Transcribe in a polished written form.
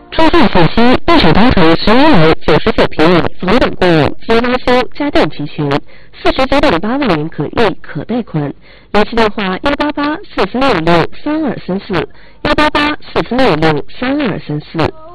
充分信息，一手达成11楼99平米房等购物兼装修家电齐全，49.8万元可立可贷款。联系电话18843563234，18843563234。